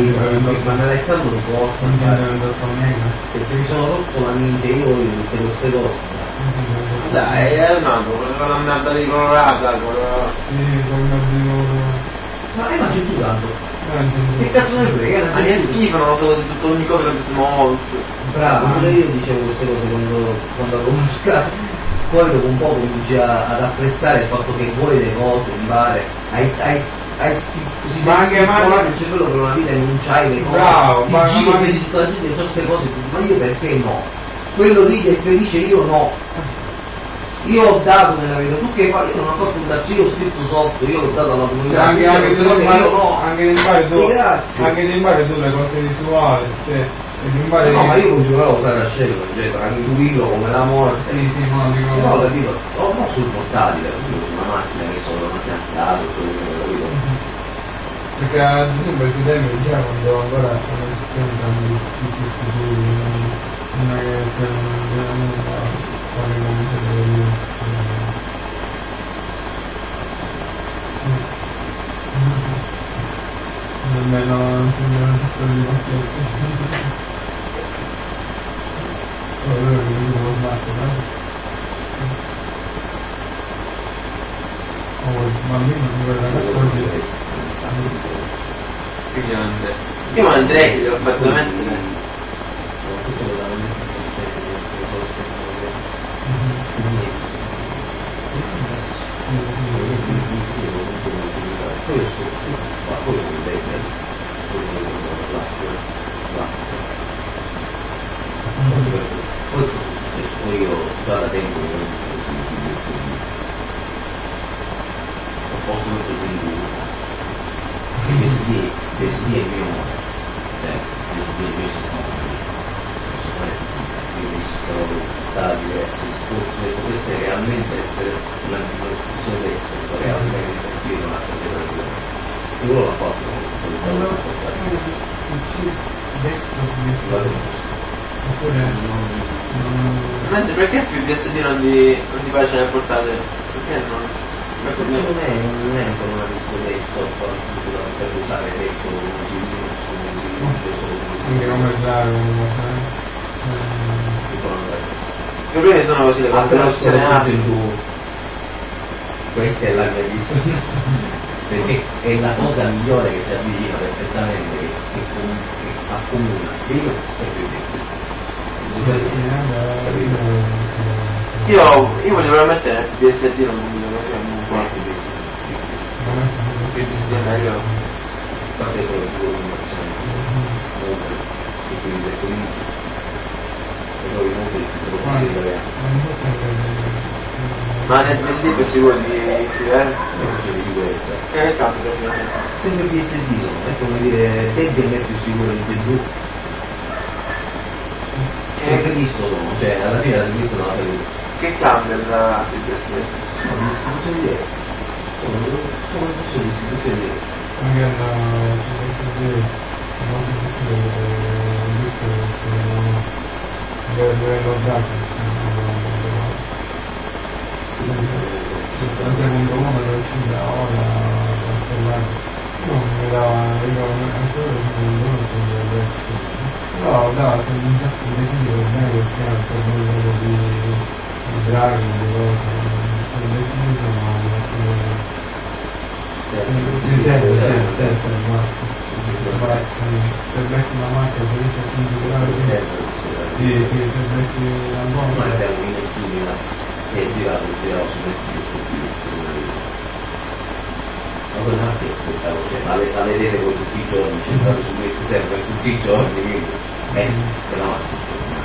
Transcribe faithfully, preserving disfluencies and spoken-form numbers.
ma me l'hai stato un po' perché mi sono rotto la mente io voglio tutte queste cose. Dai, è un altro, con una merda di colorata, colorata. Sì, con una di loro. Ma eh, ma c'è tu tanto. Che cazzo ne frega? Ma che schifo, non so se tutto ogni cosa che si molto. Bravo, pure io dicevo queste cose quando, quando avevo buscato. Poi dopo un po' cominci a, ad apprezzare il fatto che vuoi le cose, mi pare, hai, hai, hai così ma anche ma il cervello per una vita e non c'hai le cose. Bravo, ti ma giro ma e vedi tutta la gente che fa queste cose, ma io perché no? Quello lì che è felice, io no. Io ho dato nella vita, tu che fai? Io non ho fatto un cazzo, io ho scritto sotto, io ho dato alla comunità. Anche, anche se non io no. Anche nel fare tu, grazie. Anche nel fare tu le cose visuali, cioè. Fare no, ma io continuavo a usare la scelta, cioè, anche il video come la morte. Sì, sì, no, dico. No, capito? No, non sul portatile, io una macchina che sono una macchina a caso, capito? Perché ad esempio sui temi già quando ancora non esistevano tanti tutti scrittori, non è che c'è nulla fare come se deve dire. Nemmeno non si sono rimasti. Oh, allora mi dico uno smart, no? Oh, il bambino di quel ragazzo oggi Più grande. Io ma andrei che devo fatto mettere. Questo, ma poi non vede, poi poi io già da tempo ho posto molto di lui perché questo D è il mio amore, cioè questo D è il mio sistema si sono stati diversi, potesse realmente essere una discussione adesso, realmente io non la sapevo, io l'ho fatto, Mentre perché il P S D non ti, non ti piace nel portatile? Perché non? Perché non è, non è ancora una questione di software per usare detto così, quindi come usare un i problemi sono così, le configurazioni tu questa è la mia visione perché è la cosa migliore che si avvicina perfettamente che, che, che accomuna e io io io voglio veramente il P S D non mi dico così un po' il P S D è meglio parte solo il tuo comunque e quindi se cominci e poi comunque ma nel P S D per sicuro di vero? di sicurezza che cazzo sempre P S D è come dire te ti metti più sicuro di Gesù e Cristo sono, cioè alla fine la Cristo non la fai. Che cambia la P S D? Sono istituzioni diverse sono istituzioni diverse anche la P S D molto difficile visto che sono dati la seconda uno dove ci da ora non mi dava ancora però dava un sacco di decisioni per me perché era per quello di Draghi di cose sono decise ma sì, certo, certo, certo, se becchi una macchina se riesci a configurare sì, sì, se becchi una bomba ma abbiamo un minutino che è girato e girato su Netflix ma quella macchina aspettavo cioè a vedere voi tutti i giorni cercate su Netflix sempre tutti i giorni quindi eh, quella macchina